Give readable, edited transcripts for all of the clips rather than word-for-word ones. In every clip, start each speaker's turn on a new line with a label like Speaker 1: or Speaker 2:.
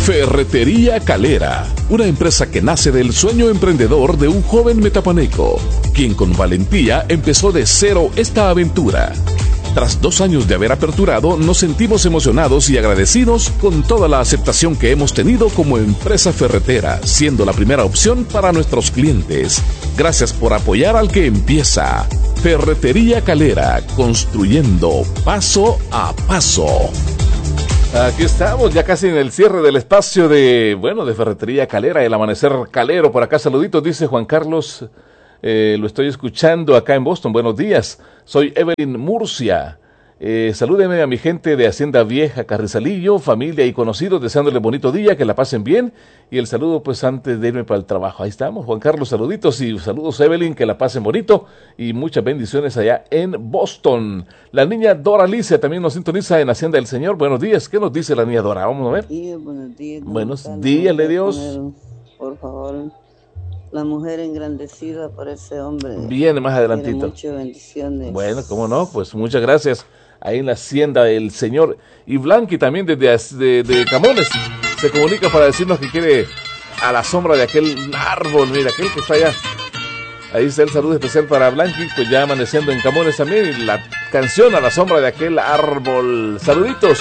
Speaker 1: Ferretería Calera, una empresa que nace del sueño emprendedor de un joven metapaneco, quien con valentía empezó de cero esta aventura. Tras 2 años de haber aperturado, nos sentimos emocionados y agradecidos con toda la aceptación que hemos tenido como empresa ferretera, siendo la primera opción para nuestros clientes. Gracias por apoyar al que empieza. Ferretería Calera, construyendo paso a paso. Aquí estamos, ya casi en el cierre del espacio de Ferretería Calera, el amanecer calero. Por acá, saluditos, dice Juan Carlos. Lo estoy escuchando acá en Boston. Buenos días, soy Evelyn Murcia. Salúdeme a mi gente de Hacienda Vieja, Carrizalillo, familia y conocidos, deseándole bonito día, que la pasen bien. Y el saludo, pues, antes de irme para el trabajo. Ahí estamos, Juan Carlos, saluditos y saludos, Evelyn, que la pasen bonito. Y muchas bendiciones allá en Boston. La niña Dora Alicia también nos sintoniza en Hacienda del Señor. Buenos días, ¿qué nos dice la niña Dora? Vamos a ver.
Speaker 2: Buenos días.
Speaker 1: Buenos días, de Dios.
Speaker 2: Por favor, la mujer engrandecida por ese hombre.
Speaker 1: Viene más adelantito.
Speaker 2: Muchas bendiciones.
Speaker 1: Bueno, cómo no, pues muchas gracias. Ahí en la Hacienda del Señor. Y Blanqui también desde de Camones se comunica para decirnos que quiere a la sombra de aquel árbol, mira, aquel que está allá. Ahí está el saludo especial para Blanqui, pues ya amaneciendo en Camones también. Y la canción a la sombra de aquel árbol. Saluditos.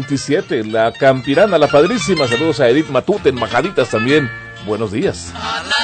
Speaker 1: 6:27, la Campirana, la Padrísima. Saludos a Edith Matute en Majaditas también. Buenos días.